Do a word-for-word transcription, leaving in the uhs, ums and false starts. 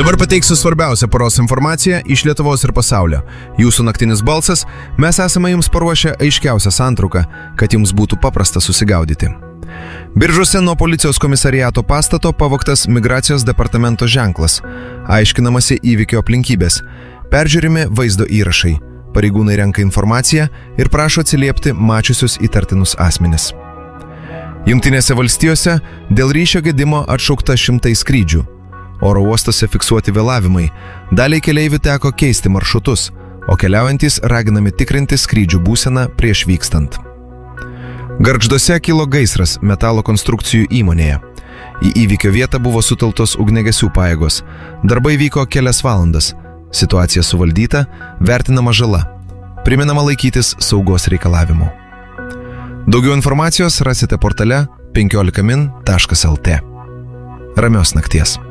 Dabar pateiksiu svarbiausią paros informaciją iš Lietuvos ir pasaulio. Jūsų naktinis balsas, mes esame jums paruošę aiškiausią santrauką, kad jums būtų paprasta susigaudyti. Biržuose nuo policijos komisariato pastato pavogtas migracijos departamento ženklas. Aiškinamasi įvykio aplinkybės. Peržiūrimi vaizdo įrašai. Pareigūnai renka informaciją ir prašo atsiliepti mačiusius įtartinus asmenis. Jungtinėse valstijose dėl ryšio gedimo atšaukta šimtai skrydžių. Oro uostose fiksuoti vėlavimai. Daliai keleivių teko keisti maršrutus, o keliaujantys raginami tikrinti skrydžių būseną prieš vykstant. Gargžduose kilo gaisras metalo konstrukcijų įmonėje. Į įvykio vietą buvo sutelktos ugniagesių pajėgos. Darbai vyko kelias valandas. Situacija suvaldyta, vertinama žala. Priminama laikytis saugos reikalavimų. Daugiau informacijos rasite portale penkiolika min taškas el tė. Ramios nakties.